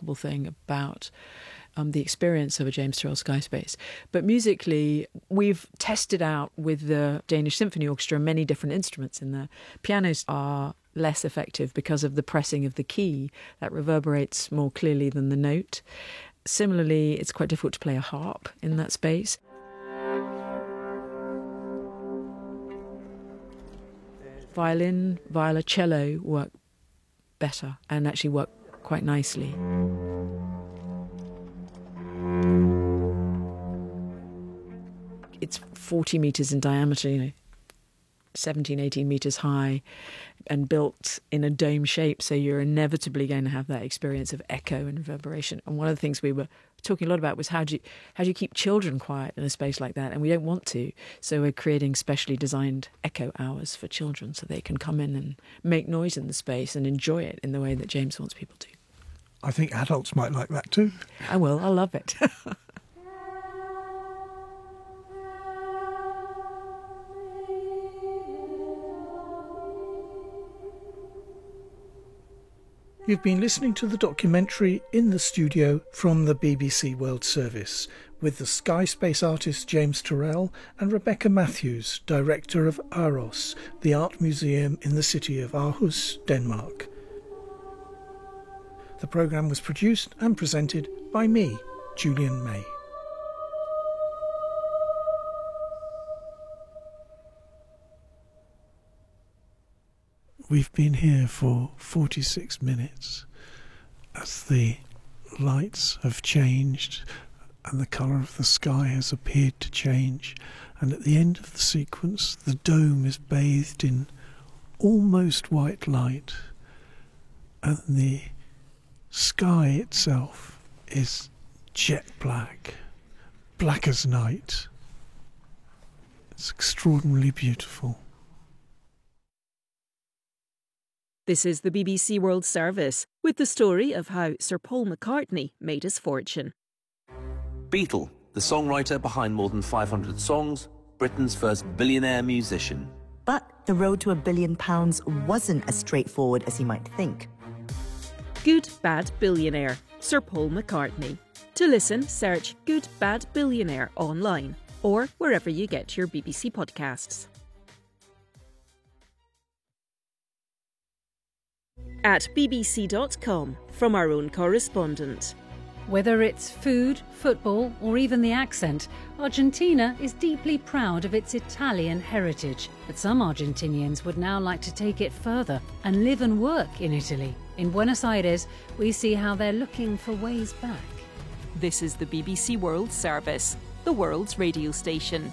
remarkable thing about the experience of a James Turrell Sky Space. But musically, we've tested out with the Danish Symphony Orchestra many different instruments in there. Pianos are less effective because of the pressing of the key that reverberates more clearly than the note. Similarly, it's quite difficult to play a harp in that space. Violin, viola, cello work better and actually work quite nicely. It's 40 metres in diameter, 17, 18 metres high, and built in a dome shape, so you're inevitably going to have that experience of echo and reverberation. And one of the things we were talking a lot about was how do you keep children quiet in a space like that? And we don't want to, so we're creating specially designed echo hours for children so they can come in and make noise in the space and enjoy it in the way that James wants people to. I think adults might like that too. I will, I love it. You've been listening to the documentary In the Studio from the BBC World Service with the Sky Space artist James Turrell and Rebecca Matthews, director of Aros, the art museum in the city of Aarhus, Denmark. The programme was produced and presented by me, Julian May. We've been here for 46 minutes as the lights have changed and the colour of the sky has appeared to change, and at the end of the sequence the dome is bathed in almost white light and the sky itself is jet black, black as night. It's extraordinarily beautiful. This is the BBC World Service, with the story of how Sir Paul McCartney made his fortune. Beatle, the songwriter behind more than 500 songs, Britain's first billionaire musician. But the road to £1 billion wasn't as straightforward as you might think. Good Bad Billionaire, Sir Paul McCartney. To listen, search Good Bad Billionaire online or wherever you get your BBC podcasts. At bbc.com, from our own correspondent. Whether it's food, football, or even the accent, Argentina is deeply proud of its Italian heritage. But some Argentinians would now like to take it further and live and work in Italy. In Buenos Aires, we see how they're looking for ways back. This is the BBC World Service, the world's radio station.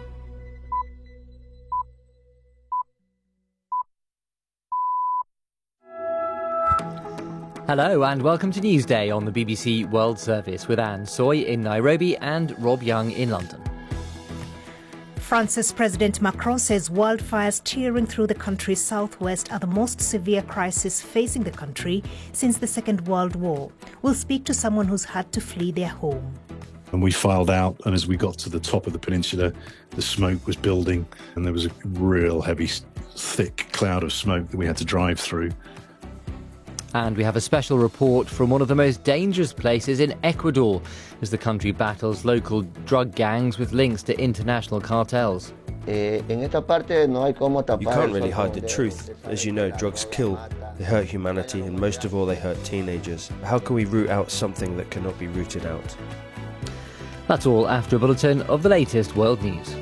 Hello and welcome to Newsday on the BBC World Service with Anne Soy in Nairobi and Rob Young in London. France's President Macron says wildfires tearing through the country's southwest are the most severe crisis facing the country since the Second World War. We'll speak to someone who's had to flee their home. And we filed out, and as we got to the top of the peninsula, the smoke was building and there was a real heavy, thick cloud of smoke that we had to drive through. And we have a special report from one of the most dangerous places in Ecuador as the country battles local drug gangs with links to international cartels. You can't really hide the truth. As you know, drugs kill, they hurt humanity, and most of all they hurt teenagers. How can we root out something that cannot be rooted out? That's all after a bulletin of the latest world news.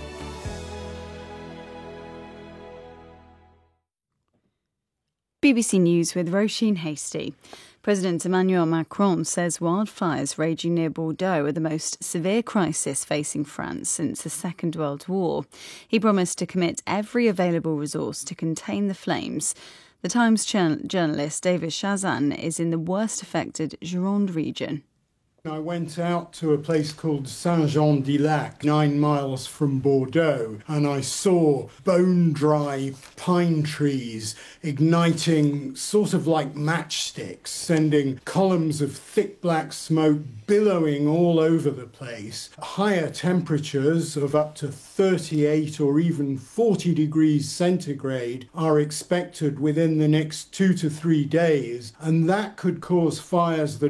BBC News with Roisin Hasty. President Emmanuel Macron says wildfires raging near Bordeaux are the most severe crisis facing France since the Second World War. He promised to commit every available resource to contain the flames. The Times journalist David Chazan is in the worst affected Gironde region. I went out to a place called Saint-Jean-d'Illac, 9 miles from Bordeaux, and I saw bone-dry pine trees igniting sort of like matchsticks, sending columns of thick black smoke billowing all over the place. Higher temperatures of up to 38 or even 40 degrees centigrade are expected within the next 2 to 3 days, and that could cause fires that